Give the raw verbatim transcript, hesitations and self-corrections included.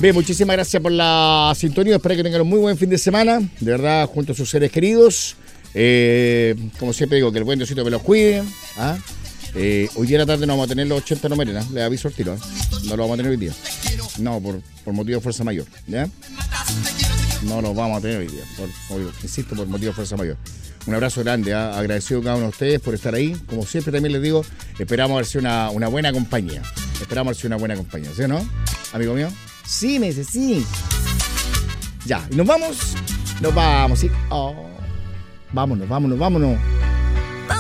Bien, muchísimas gracias por la sintonía. Espero que tengan un muy buen fin de semana. De verdad, junto a sus seres queridos. Eh, como siempre digo, que el buen Diosito me los cuide. ¿Ah? Eh, hoy día en la tarde no vamos a tener los ochenta números, ¿no? Les aviso al tiro, ¿eh? No lo vamos a tener hoy día. No, por, por motivo de fuerza mayor, ¿ya? No lo vamos a tener hoy día, por, por, insisto, por motivo de fuerza mayor. Un abrazo grande, ¿eh? Agradecido a cada uno de ustedes por estar ahí. Como siempre también les digo, esperamos haber sido una, una buena compañía. Esperamos haber sido una buena compañía, ¿sí o no? Amigo mío. Sí, me dice, sí. Ya, y nos vamos. Nos vamos, sí. Oh. Vámonos, vámonos, vámonos.